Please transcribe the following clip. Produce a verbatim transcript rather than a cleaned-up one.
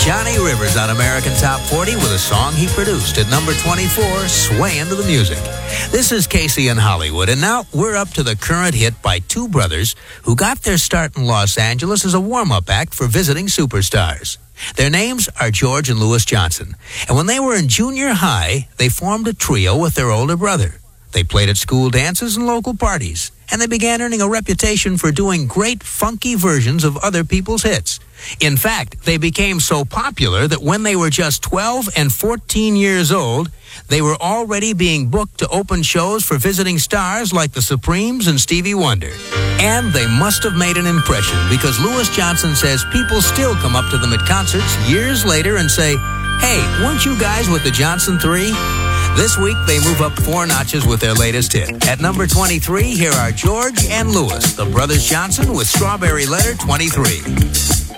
Johnny Rivers on American Top forty with a song he produced at number twenty-four, swaying to the music. This is Casey in Hollywood, and now we're up to the current hit by two brothers who got their start in Los Angeles as a warm-up act for visiting superstars. Their names are George and Louis Johnson, and when they were in junior high, they formed a trio with their older brother. They played at school dances and local parties, and they began earning a reputation for doing great, funky versions of other people's hits. In fact, they became so popular that when they were just twelve and fourteen years old, they were already being booked to open shows for visiting stars like the Supremes and Stevie Wonder. And they must have made an impression, because Louis Johnson says people still come up to them at concerts years later and say, "Hey, weren't you guys with the Johnson Three?" This week, they move up four notches with their latest hit. At number twenty-three, here are George and Louis, the Brothers Johnson with Strawberry Letter twenty-three.